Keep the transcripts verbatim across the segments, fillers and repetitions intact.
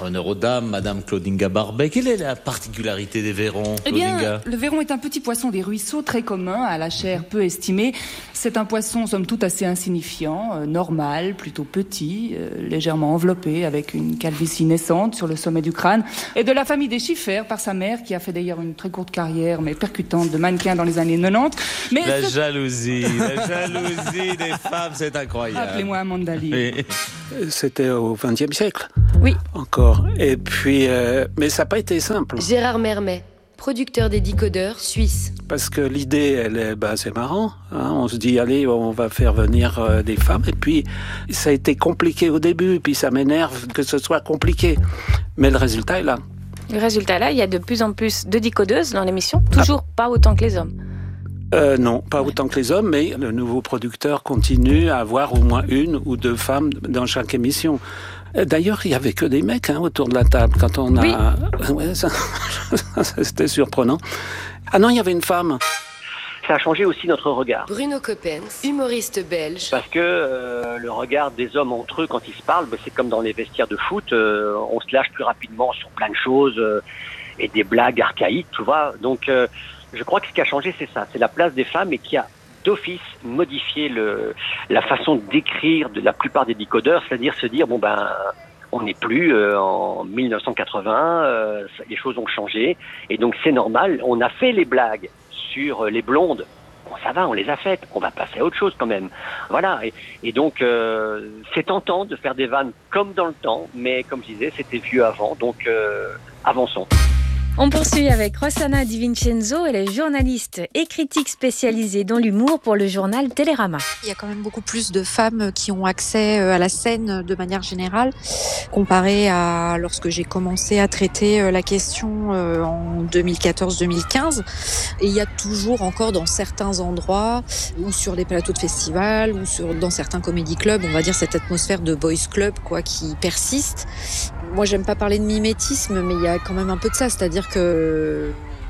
honneur aux dames, Madame Claudinga Barbet. Quelle est la particularité des vairons, Eh bien, Claudinga ? le vairon est un petit poisson des ruisseaux très commun, à la chair peu estimée. C'est un poisson, somme toute, assez insignifiant, euh, normal, plutôt petit, euh, légèrement enveloppé, avec une calvitie naissante sur le sommet du crâne, et de la famille des chiffères par sa mère, qui a fait d'ailleurs une très courte carrière, mais percutante, de mannequin dans les années quatre-vingt-dix. Mais La ce... jalousie, la jalousie des femmes, c'est incroyable. Appelez-moi Amanda Lee. Et... C'était au vingtième siècle. Oui. Encore. Et puis, euh, mais ça n'a pas été simple. Gérard Mermet, producteur des décodeurs suisse. Parce que l'idée, elle est, bah, c'est marrant. Hein, on se dit, allez, on va faire venir euh, des femmes. Et puis, ça a été compliqué au début. Puis ça m'énerve que ce soit compliqué. Mais le résultat est là. Le résultat là, il y a de plus en plus de décodeuses dans l'émission. Toujours ah. pas autant que les hommes. Euh, non, pas autant que les hommes, mais le nouveau producteur continue à avoir au moins une ou deux femmes dans chaque émission. D'ailleurs, il n'y avait que des mecs hein, autour de la table quand on a... Oui. Ouais, ça... C'était surprenant. Ah non, il y avait une femme. Ça a changé aussi notre regard. Bruno Coppens, humoriste belge. Parce que euh, le regard des hommes entre eux, quand ils se parlent, bah, c'est comme dans les vestiaires de foot, euh, on se lâche plus rapidement sur plein de choses euh, et des blagues archaïques, tu vois. Donc, euh, je crois que ce qui a changé, c'est ça. C'est la place des femmes et qui a d'office modifié le, la façon d'écrire de la plupart des décodeurs, c'est-à-dire se dire, bon ben, on n'est plus euh, en mille neuf cent quatre-vingts, euh, les choses ont changé, et donc c'est normal, on a fait les blagues sur les blondes, bon ça va, on les a faites, on va passer à autre chose quand même. Voilà, et, et donc euh, c'est tentant de faire des vannes comme dans le temps, mais comme je disais, c'était vieux avant, donc euh, avançons. On poursuit avec Rossana Di Vincenzo. Elle est journaliste et critique spécialisée dans l'humour pour le journal Télérama. Il y a quand même beaucoup plus de femmes qui ont accès à la scène de manière générale, comparé à lorsque j'ai commencé à traiter la question en deux mille quatorze deux mille quinze. Et il y a toujours encore dans certains endroits, ou sur des plateaux de festivals, ou sur, dans certains comédie clubs, on va dire cette atmosphère de boys club quoi, qui persiste. Moi, j'aime pas parler de mimétisme, mais il y a quand même un peu de ça, c'est-à-dire que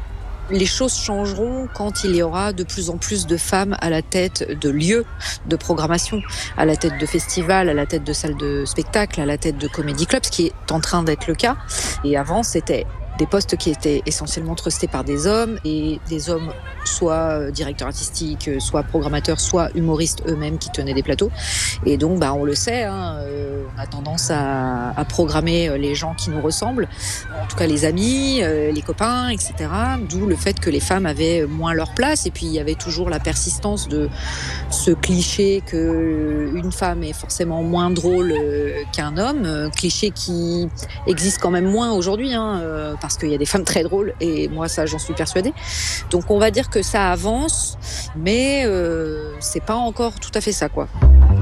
les choses changeront quand il y aura de plus en plus de femmes à la tête de lieux de programmation, à la tête de festivals, à la tête de salles de spectacle, à la tête de comédie clubs, ce qui est en train d'être le cas. Et avant, c'était des postes qui étaient essentiellement trustés par des hommes, et des hommes soit directeurs artistiques, soit programmateurs, soit humoristes eux-mêmes qui tenaient des plateaux. Et donc, bah, on le sait, hein, euh, on a tendance à, à programmer les gens qui nous ressemblent, en tout cas les amis, euh, les copains, et cetera. D'où le fait que les femmes avaient moins leur place. Et puis, il y avait toujours la persistance de ce cliché qu'une femme est forcément moins drôle qu'un homme, cliché qui existe quand même moins aujourd'hui, hein, euh, parce qu'il y a des femmes très drôles, et moi, ça, j'en suis persuadée. Donc, on va dire que ça avance, mais euh, c'est pas encore tout à fait ça, quoi.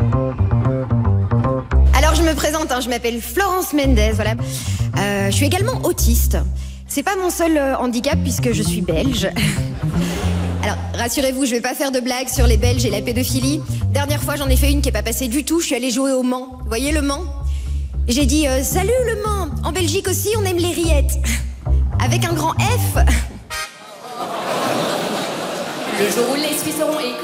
Alors, je me présente, hein, je m'appelle Florence Mendez, voilà. Euh, je suis également autiste. C'est pas mon seul euh, handicap, puisque je suis belge. Alors, rassurez-vous, je vais pas faire de blagues sur les Belges et la pédophilie. Dernière fois, j'en ai fait une qui est pas passée du tout. Je suis allée jouer au Mans. Vous voyez le Mans ? J'ai dit euh, « Salut le Mans ! En Belgique aussi, on aime les rillettes. » Avec un grand F. Le jour où les Suisses auront